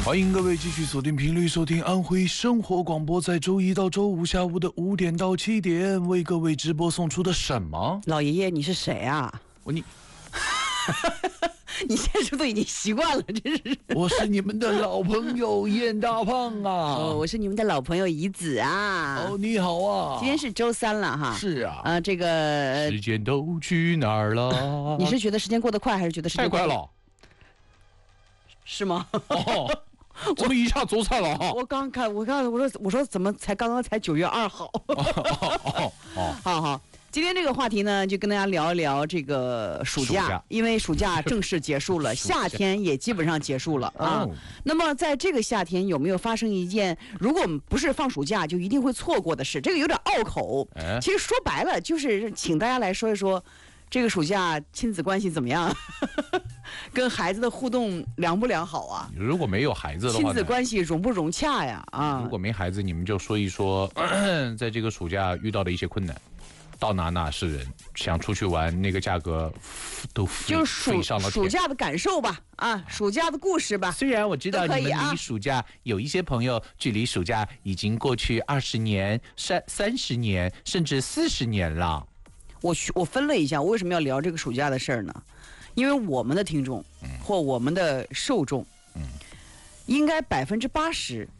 欢迎各位继续锁定频率，收听安徽生活广播，在周一到周五下午的5点到7点，为各位直播送出的什么？ 老爷爷，你是谁啊？ 你现在是不是都已经习惯了？真是。 我是你们的老朋友燕大胖啊！ 哦，我是你们的老朋友怡子啊！ 哦，你好啊！ 今天是周三了哈。 是啊。 这个时间都去哪儿了？ 你是觉得时间过得快，还是觉得时间太快了？ 是吗？ 哦，怎么一下走散了哈？ 我说怎么刚刚才9月2号？好。今天这个话题呢，就跟大家聊一聊这个暑假，因为暑假正式结束了，夏天也基本上结束了啊。那么在这个夏天，有没有发生一件如果我们不是放暑假就一定会错过的事？这个有点拗口。其实说白了，就是请大家来说一说，这个暑假亲子关系怎么样？跟孩子的互动良不良好啊？ 如果没有孩子的话， 亲子关系融不融洽呀？啊， 如果没孩子，你们就说一说，在这个暑假遇到的一些困难。到哪是人，想出去玩，那个价格都飞上了天。 暑假的感受吧，暑假的故事吧。 虽然我知道你们离暑假有一些朋友距离暑假已经过去20年、30年，甚至40年了。 我分了一下，我为什么要聊这个暑假的事儿呢？因为我们的听众或我们的受众，应该80%